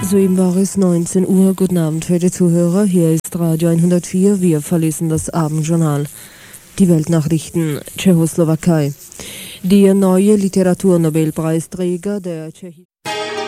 Soeben war es 19 Uhr. Guten Abend, verehrte Zuhörer. Hier ist Radio 104. Wir verlesen das Abendjournal. Die Weltnachrichten Tschechoslowakei. Der neue Literaturnobelpreisträger der Tschechischen